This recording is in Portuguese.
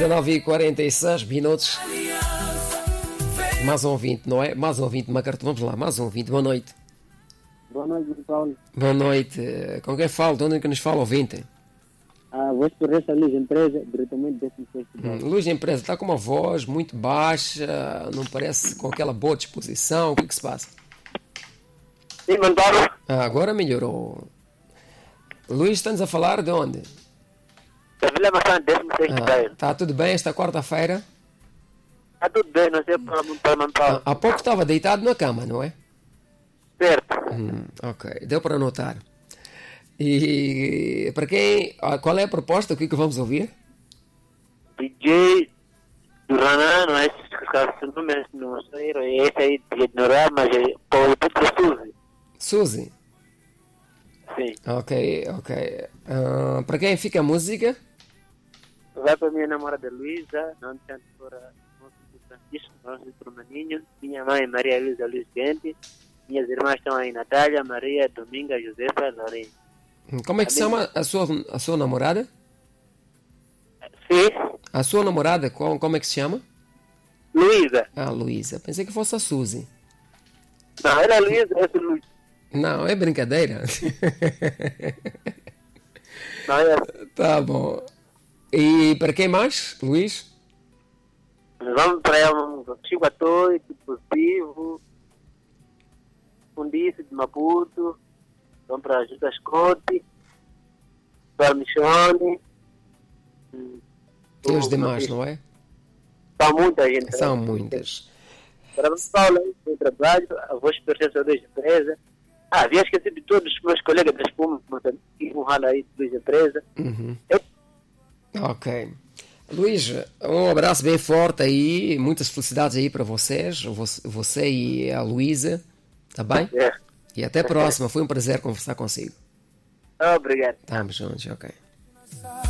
19h46. Mais um ouvinte, não é? Mais um ouvinte, Macarto. Vamos lá, mais um ouvinte. Boa noite. Boa noite, Paulo. Boa noite. Com quem falo? De onde é que nos fala, ouvinte? Vou escolher essa Luz Empresa, diretamente desse festival. Luz Empresa, está com uma voz muito baixa, não parece com aquela boa disposição. O que se passa? Sim, Paulo. Agora melhorou. Luís, estamos a falar de onde? Da Vila Maçã, 16 bairro. Está tudo bem esta quarta-feira? Está tudo bem, não sei para Paulo. Há pouco estava deitado na cama, não é? Certo. Ok, deu para notar. E para quem... Qual é a proposta? O que vamos ouvir? DJ Durana, não é esse nome, não sei, esse aí de ignorar, mas é Paulo Petro Suzy. Suzy? Sim. Ok. Para quem fica a música? Vai para minha namorada Luísa, não tanto para nosso Francisco, nosso Turmaninho, minha mãe Maria Luísa Luiz Gente, minhas irmãs estão aí, Natália, Maria, Dominga, Josefa, Lorena. Como é que se chama a sua namorada? Sim. A sua namorada, como é que se chama? Luísa. Luísa. Pensei que fosse a Suzy. Não, ela é Luísa, essa é Luísa. Não, é brincadeira. Não, é. Tá bom. E para quem mais, Luís? Vamos para um Chico Atoi, Positivo, Fundice de Maputo, vamos para Judas Cote, para Michone. E os demais, não é? São muita gente. São muitas. Para Paulo, eu trabalho, a voz pertence da empresa. Havia esquecido de todos os meus colegas da Espuma, que um ralo aí de empresa. Ok. Luís, um abraço bem forte aí, muitas felicidades aí para vocês, você e a Luísa, tá bem? É. E até a próxima, foi um prazer conversar consigo. Obrigado. Estamos juntos, ok.